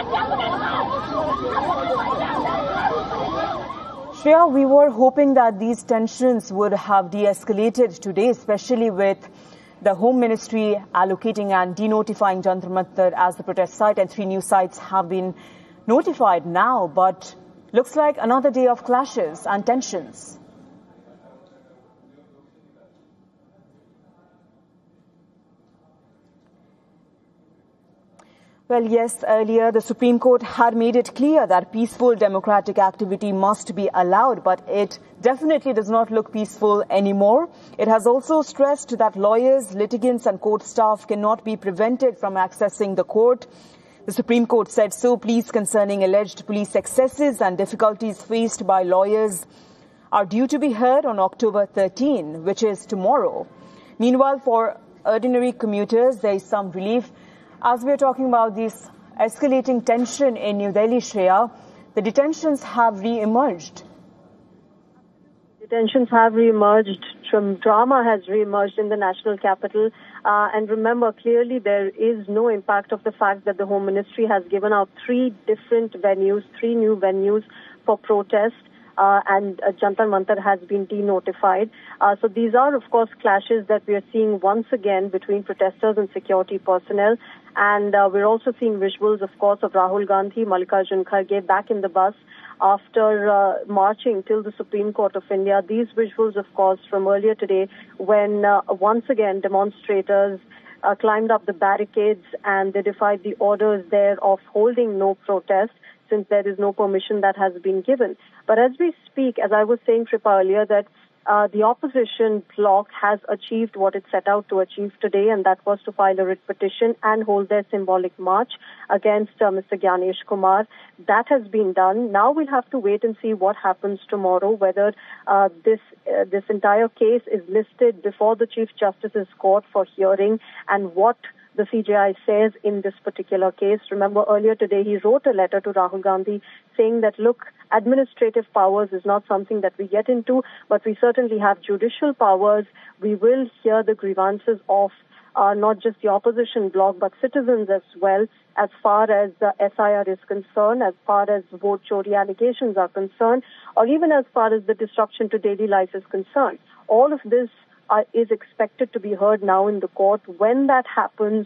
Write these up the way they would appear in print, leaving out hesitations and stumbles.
Shreya, we were hoping that these tensions would have de-escalated today, especially with the Home Ministry allocating and denotifying Jantar Mantar as the protest site, and 3 new sites have been notified now. But looks like another day of clashes and tensions. Well, yes, earlier the Supreme Court had made it clear that peaceful democratic activity must be allowed, but it definitely does not look peaceful anymore. It has also stressed that lawyers, litigants and court staff cannot be prevented from accessing the court. The Supreme Court said so. Pleas concerning alleged police excesses and difficulties faced by lawyers are due to be heard on October 13, which is tomorrow. Meanwhile, for ordinary commuters, there is some relief. As we are talking about this escalating tension in New Delhi, Shreya, the detentions have re-emerged. Detentions have re-emerged. Some drama has re-emerged in the national capital. And remember, clearly there is no impact of the fact that the Home Ministry has given out 3 different venues, 3 new venues for protest. And Jantar Mantar has been denotified. So these are, of course, clashes that we are seeing once again between protesters and security personnel. And we're also seeing visuals, of course, of Rahul Gandhi, Mallikarjun Kharge back in the bus after marching till the Supreme Court of India. These visuals, of course, from earlier today when once again demonstrators climbed up the barricades and they defied the orders there of holding no protest, since there is no permission that has been given. But as we speak, as I was saying, Kripa, earlier, that the opposition bloc has achieved what it set out to achieve today, and that was to file a writ petition and hold their symbolic march against Mr. Gyanesh Kumar. That has been done. Now we'll have to wait and see what happens tomorrow, whether this entire case is listed before the Chief Justice's court for hearing, and what the CJI says in this particular case. Remember, earlier today he wrote a letter to Rahul Gandhi saying that, look, administrative powers is not something that we get into, but we certainly have judicial powers. We will hear the grievances of not just the opposition bloc, but citizens as well, as far as the SIR is concerned, as far as vote chori allegations are concerned, or even as far as the disruption to daily life is concerned. All of this is expected to be heard now in the court. When that happens,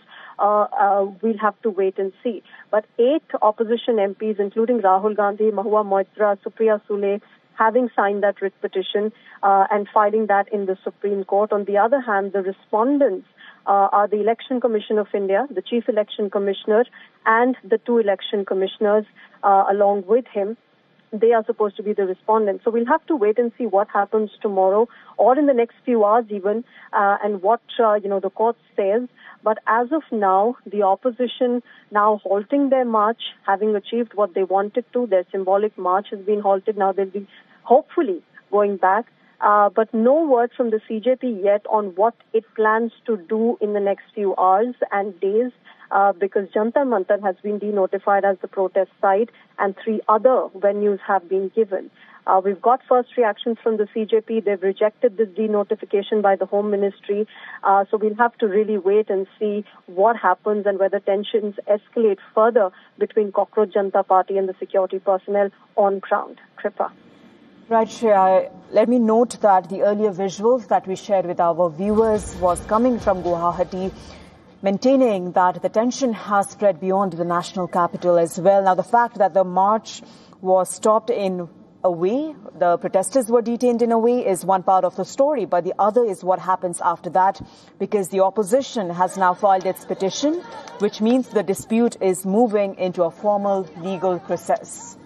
we'll have to wait and see. But 8 opposition MPs, including Rahul Gandhi, Mahua Moitra, Supriya Sule, having signed that writ petition and filing that in the Supreme Court. On the other hand, the respondents are the Election Commission of India, the Chief Election Commissioner, and the 2 election commissioners along with him. They are supposed to be the respondents. So we'll have to wait and see what happens tomorrow or in the next few hours even, and what, the court says. But as of now, the opposition now halting their march, having achieved what they wanted to. Their symbolic march has been halted. Now they'll be hopefully going back. But no word from the CJP yet on what it plans to do in the next few hours and days. Because Jantar Mantar has been denotified as the protest site and 3 other venues have been given. We've got first reactions from the CJP. They've rejected this denotification by the Home Ministry. So we'll have to really wait and see what happens and whether tensions escalate further between Cockroach Janata Party and the security personnel on ground. Kripa. Right, Shreya. Let me note that the earlier visuals that we shared with our viewers was coming from Guwahati, maintaining that the tension has spread beyond the national capital as well. Now, the fact that the march was stopped in a way, the protesters were detained in a way, is one part of the story. But the other is what happens after that, because the opposition has now filed its petition, which means the dispute is moving into a formal legal process.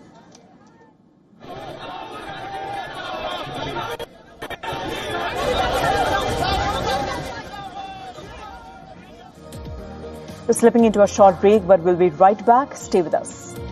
We're slipping into a short break, but we'll be right back. Stay with us.